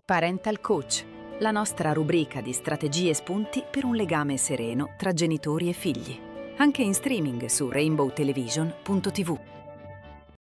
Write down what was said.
Parental Coach, la nostra rubrica di strategie e spunti per un legame sereno tra genitori e figli. Anche in streaming su rainbowtelevision.tv.